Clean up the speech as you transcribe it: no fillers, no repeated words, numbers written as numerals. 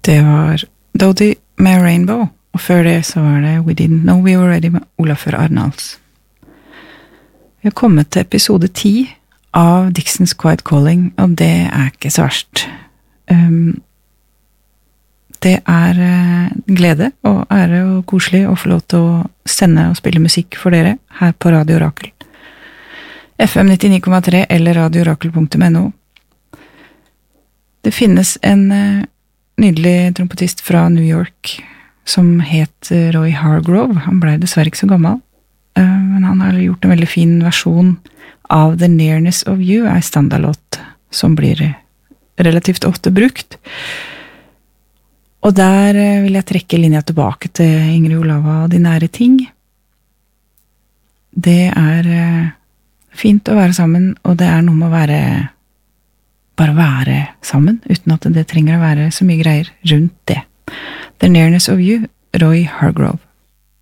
Det var Dodie med Rainbow, og før det så var det We Didn't Know We Were Ready med Olafur Arnalds. Vi har kommet til episode 10 av Dixons Quiet Calling, og det er ikke så verst. Det er glede og ære og koselig å få lov til å sende og spille musikk for dere her på Radio Orakel. FM 99,3 eller radioorakel.no. Det finnes en nydelig trompetist fra New York som het Roy Hargrove. Han ble dessverre ikke så gammel, men han har gjort en veldig fin versjon av The Nearness of You, en standardlåt som blir relativt ofte brukt. Og der vil jeg trekke linja tilbake til Ingrid Olava og De nære ting. Det er fint å være sammen, og det er noe med å bare være sammen, uten at det trenger å være så mye greier rundt det. The Nearness of You, Roy Hargrove.